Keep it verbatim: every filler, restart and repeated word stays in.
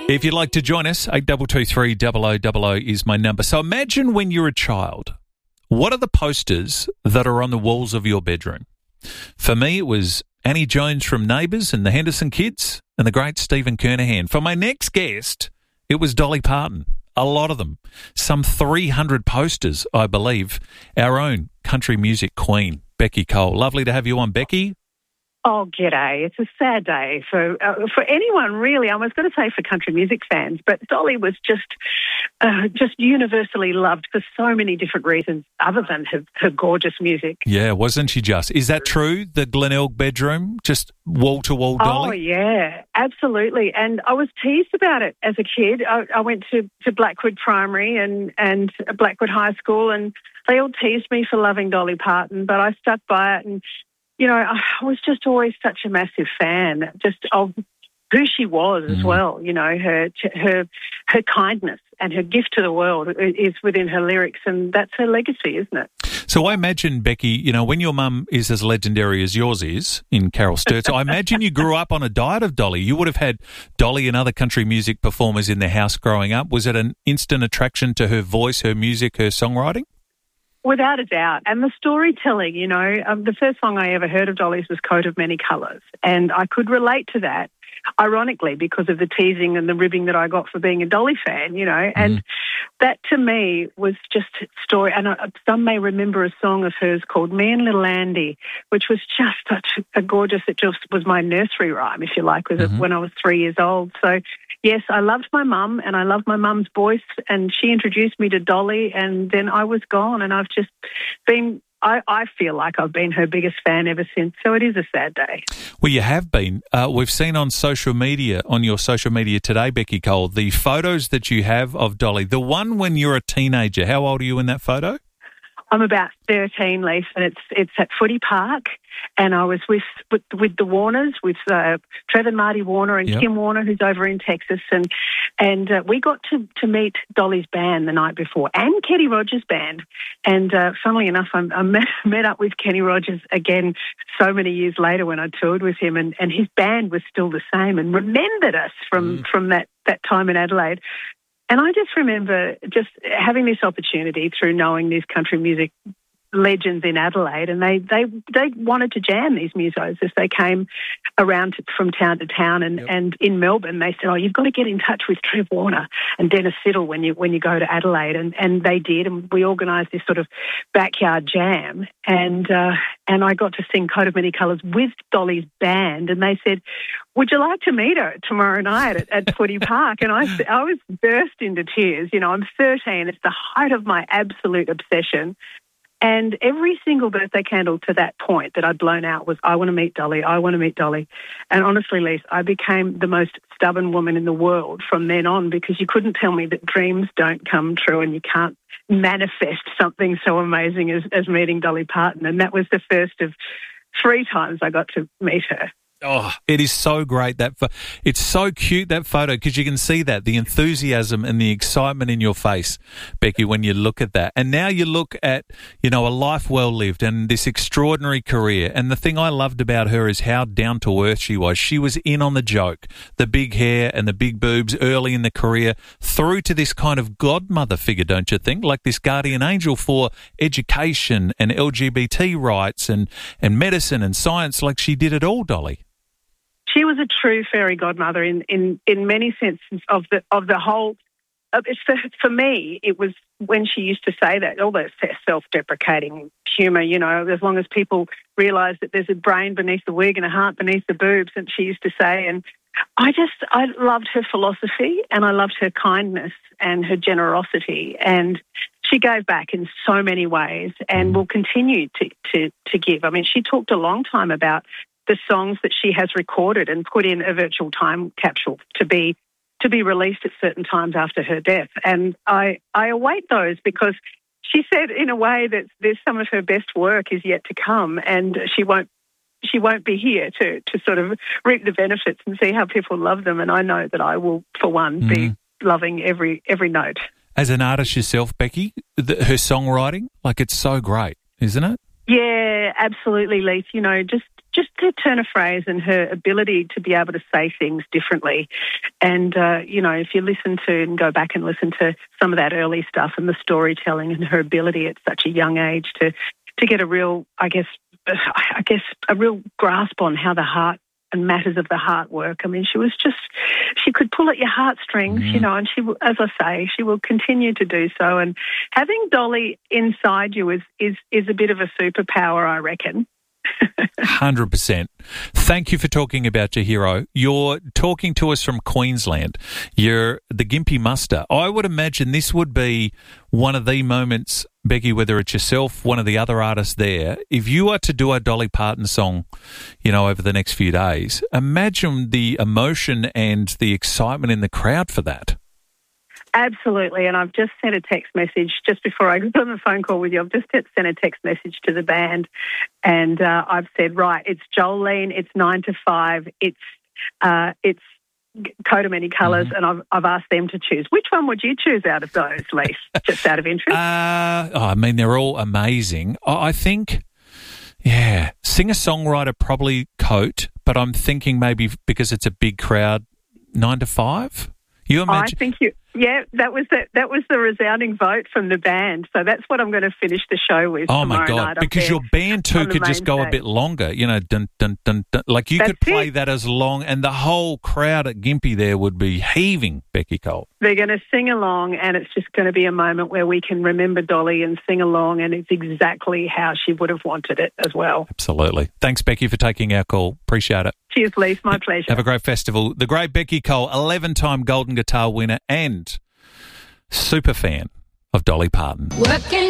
If you'd like to join us, eight two two three, double oh double oh is my number. So imagine when you're a child, what are the posters that are on the walls of your bedroom? For me, it was Annie Jones from Neighbours and the Henderson Kids and the great Stephen Kernahan. For my next guest, it was Dolly Parton. A lot of them. Some three hundred posters, I believe. Our own country music queen, Beccy Cole. Lovely to have you on, Beccy. Oh, g'day. It's a sad day for uh, for anyone, really. I was going to say for country music fans, but Dolly was just uh, just universally loved for so many different reasons other than her, her gorgeous music. Yeah, wasn't she just? Is that true, the Glenelg bedroom? Just wall-to-wall Dolly? Oh, yeah, absolutely. And I was teased about it as a kid. I, I went to, to Blackwood Primary and, and Blackwood High School, and they all teased me for loving Dolly Parton, but I stuck by it. And you know, I was just always such a massive fan, just of who she was as Mm. well. You know, her her her kindness and her gift to the world is within her lyrics, and that's her legacy, isn't it? So I imagine, Beccy, you know, when your mum is as legendary as yours is in Carol Sturz, I imagine you grew up on a diet of Dolly. You would have had Dolly and other country music performers in the house growing up. Was it an instant attraction to her voice, her music, her songwriting? Without a doubt. And the storytelling, you know, um, the first song I ever heard of Dolly's was Coat of Many Colours. And I could relate to that, ironically, because of the teasing and the ribbing that I got for being a Dolly fan, you know. Mm-hmm. And that, to me, was just story. And uh, some may remember a song of hers called Me and Little Andy, which was just such a gorgeous, it just was my nursery rhyme, if you like, was mm-hmm. when I was three years old. So, yes, I loved my mum and I loved my mum's voice, and she introduced me to Dolly, and then I was gone, and I've just been, I, I feel like I've been her biggest fan ever since, so it is a sad day. Well, you have been. Uh, we've seen on social media, on your social media today, Beccy Cole, the photos that you have of Dolly. The one when you're a teenager, how old are you in that photo? I'm about thirteen, Leif, and it's it's at Footy Park, and I was with with, with the Warners, with uh, Trevor and Marty Warner and yep. Kim Warner, who's over in Texas, and and uh, we got to, to meet Dolly's band the night before, and Kenny Rogers' band, and uh, funnily enough, I, I met, met up with Kenny Rogers again so many years later when I toured with him, and, and his band was still the same, and remembered us from, mm. from that, that time in Adelaide. And I just remember just having this opportunity through knowing these country music legends in Adelaide, and they, they, they wanted to jam these musos as they came around to, from town to town. And, yep. and in Melbourne, they said, oh, you've got to get in touch with Trev Warner and Dennis Siddle when you when you go to Adelaide. And, and they did, and we organised this sort of backyard jam. And uh, and I got to sing Coat of Many Colours with Dolly's band, and they said, would you like to meet her tomorrow night at, at Footy Park? And I, I was burst into tears. You know, I'm thirteen. It's the height of my absolute obsession. And every single birthday candle to that point that I'd blown out was, I want to meet Dolly, I want to meet Dolly. And honestly, Lise, I became the most stubborn woman in the world from then on, because you couldn't tell me that dreams don't come true and you can't manifest something so amazing as, as meeting Dolly Parton. And that was the first of three times I got to meet her. Oh, it is so great. That fo- It's so cute, that photo, because you can see that, the enthusiasm and the excitement in your face, Beccy, when you look at that. And now you look at, you know, a life well lived and this extraordinary career. And the thing I loved about her is how down to earth she was. She was in on the joke, the big hair and the big boobs early in the career, through to this kind of godmother figure, don't you think? Like this guardian angel for education and L G B T rights and, and medicine and science. Like, she did it all, Dolly. She was a true fairy godmother in, in, in many senses of the of the whole. Uh, for, for me, it was when she used to say that, all that self-deprecating humour, you know, as long as people realise that there's a brain beneath the wig and a heart beneath the boobs, and she used to say. And I just, I loved her philosophy, and I loved her kindness and her generosity, and she gave back in so many ways and will continue to, to, to give. I mean, she talked a long time about the songs that she has recorded and put in a virtual time capsule to be to be released at certain times after her death. And I, I await those, because she said in a way that there's some of her best work is yet to come, and she won't she won't be here to, to sort of reap the benefits and see how people love them. And I know that I will, for one, mm. be loving every every note. As an artist yourself, Beccy, the, her songwriting, like, it's so great, isn't it? Yeah, absolutely, Leith. You know, just just her turn of phrase and her ability to be able to say things differently. And, uh, you know, if you listen to and go back and listen to some of that early stuff and the storytelling and her ability at such a young age to, to get a real, I guess, I guess, a real grasp on how the heart and matters of the heart work. I mean, she was just, she could pull at your heartstrings, mm. you know, and she, will, as I say, she will continue to do so. And having Dolly inside you is, is, is a bit of a superpower, I reckon. one hundred percent. Thank you for talking about your hero. You're talking to us from Queensland. You're the Gympie Muster. I would imagine this would be one of the moments, Becky, whether it's yourself, one of the other artists there, if you are to do a Dolly Parton song, you know, over the next few days, imagine the emotion and the excitement in the crowd for that. Absolutely, and I've just sent a text message just before I got on the phone call with you. I've just sent a text message to the band, and uh, I've said, right, it's Jolene, it's nine to five, it's uh, it's Coat of Many Colours, mm-hmm. and I've, I've asked them to choose. Which one would you choose out of those, Leif? Just out of interest. Uh, oh, I mean, they're all amazing. I think, yeah, singer-songwriter probably Coat, but I'm thinking maybe because it's a big crowd, nine to five. You imagine? I think you. Yeah, that was the, that was the resounding vote from the band. So that's what I'm going to finish the show with. Oh my God! Because your band too could just go stage. a bit longer. You know, dun dun dun dun. Like you that's could play it. that as long, and the whole crowd at Gympie there would be heaving. Becky Cole. They're going to sing along, and it's just going to be a moment where we can remember Dolly and sing along, and it's exactly how she would have wanted it as well. Absolutely. Thanks, Becky, for taking our call. Appreciate it. Cheers, Leif. My pleasure. Have a great festival. The great Becky Cole, eleven-time Golden Guitar winner and super fan of Dolly Parton. Working.